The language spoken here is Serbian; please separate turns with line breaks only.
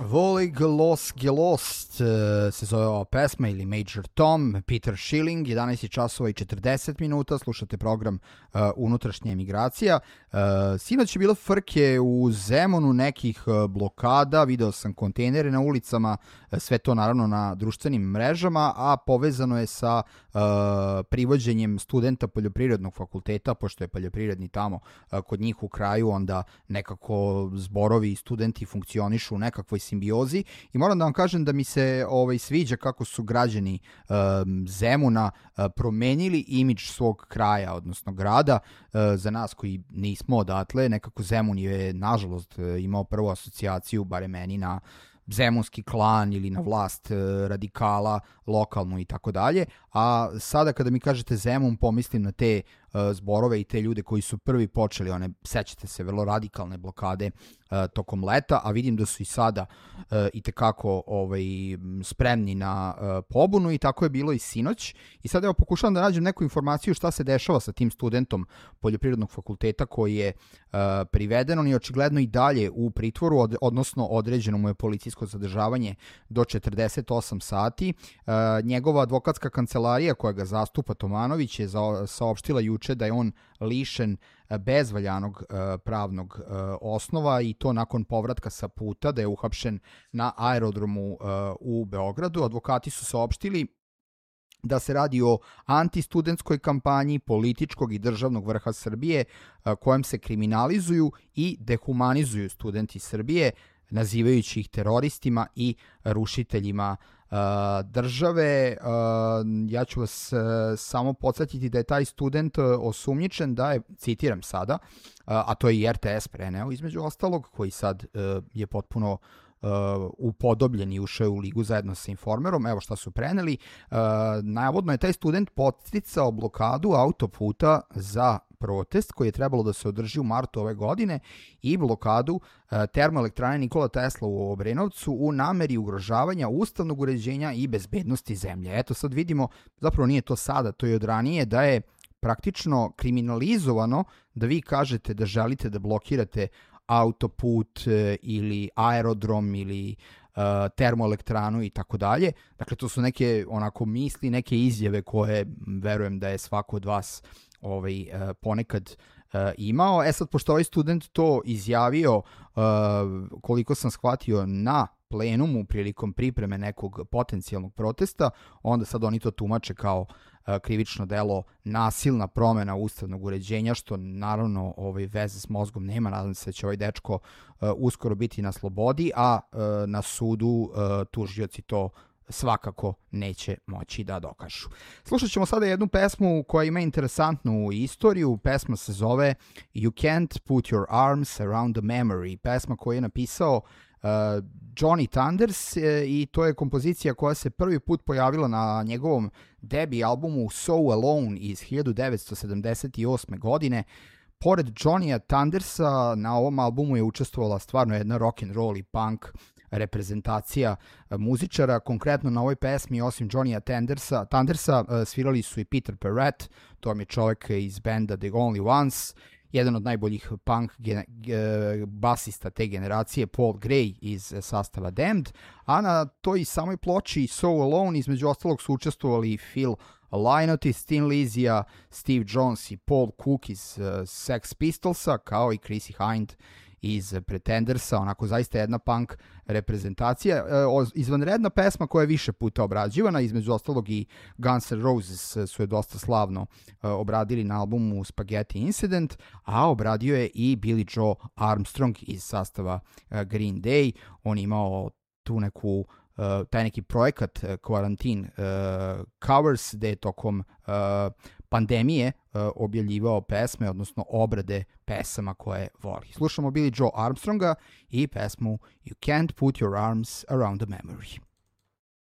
Volig Los Gelost se zove ova pesma ili Major Tom, Peter Schilling, 11 časova i 40 minuta, slušate program Unutrašnja emigracija. Sinoć je bilo frke u Zemunu, nekih blokada, video sam kontejnere na ulicama, sve to naravno na društvenim mrežama, a povezano je sa privođenjem studenta poljoprivrednog fakulteta, pošto je poljoprivredni tamo kod njih u kraju, onda nekako zborovi i studenti funkcionišu u nekakvoj simbiozi i moram da vam kažem da mi se sviđa kako su građani Zemuna promenili imidž svog kraja, odnosno grada. Za nas koji nismo odatle, nekako Zemun je nažalost imao prvu asocijaciju, barem meni, na zemunski klan ili na vlast radikala, lokalnu i tako dalje, a sada kada mi kažete Zemun, pomislim na te zborove i te ljude koji su prvi počeli, one, sećate se, vrlo radikalne blokade tokom leta, a vidim da su i sada itekako spremni na pobunu i tako je bilo i sinoć. I sada evo pokušavam da nađem neku informaciju šta se dešava sa tim studentom poljoprivrednog fakulteta koji je priveden. On je očigledno i dalje u pritvoru, odnosno određeno mu je policijsko zadržavanje do 48 sati. Njegova advokatska kancelarija koja ga zastupa, Tomanović, je saopštila juče da je on lišen bezvaljanog pravnog osnova i to nakon povratka sa puta, da je uhapšen na aerodromu u Beogradu. Advokati su saopštili da se radi o antistudentskoj kampanji političkog i državnog vrha Srbije kojem se kriminalizuju i dehumanizuju studenti Srbije, nazivajući ih teroristima i rušiteljima države. Ja ću vas samo podsjetiti da je taj student osumnjičen da je, citiram sada, a to je i RTS preneo između ostalog, koji sad je potpuno upodobljen i ušao u ligu zajedno sa Informerom. Evo šta su preneli. Navodno je taj student podsticao blokadu autoputa za protest koji je trebalo da se održi u martu ove godine i blokadu termoelektrane Nikola Tesla u Obrenovcu u nameri ugrožavanja ustavnog uređenja i bezbednosti zemlje. Eto sad vidimo, zapravo nije to sada, to je od ranije, da je praktično kriminalizovano da vi kažete da želite da blokirate autoput ili aerodrom ili termoelektranu i tako dalje. Dakle, to su neke onako misli, neke izjave koje verujem da je svako od vas ponekad imao. Sad, pošto ovaj student to izjavio, koliko sam shvatio, na plenumu prilikom pripreme nekog potencijalnog protesta, onda sad oni to tumače kao krivično delo nasilna promena ustavnog uređenja, što naravno veze s mozgom nema. Nadam se da će ovaj dečko uskoro biti na slobodi, a na sudu tužioci to svakako neće moći da dokažu. Slušat ćemo sada jednu pesmu koja ima interesantnu istoriju. Pesma se zove You Can't Put Your Arms Around the Memory. Pesma koju je napisao Johnny Thunders i to je kompozicija koja se prvi put pojavila na njegovom debi albumu So Alone iz 1978. godine. Pored Johnnya Thundersa na ovom albumu je učestvovala stvarno jedna rock'n'roll i punk reprezentacija muzičara. Konkretno na ovoj pesmi, osim Johnnya Thundersa, svirali su i Peter Perrett, to vam je čovjek iz benda The Only Ones, jedan od najboljih punk basista te generacije, Paul Gray iz sastava Damned, a na toj samoj ploči So Alone između ostalog su učestvovali Phil Lynott iz Thin Lizzy-a, Steve Jones i Paul Cook iz Sex Pistolsa, kao i Chrissie Hynde iz Pretendersa, onako zaista jedna punk reprezentacija. Izvanredna pesma koja je više puta obrađivana, između ostalog i Guns N' Roses su je dosta slavno obradili na albumu Spaghetti Incident, a obradio je i Billy Joe Armstrong iz sastava Green Day. On je imao tu neku taj neki projekat Quarantine Covers, gde je tokom pandemije objavljivao pesme, odnosno obrade pesama koje voli. Slušamo Billy Joe Armstronga i pesmu You Can't Put Your Arms Around the Memory.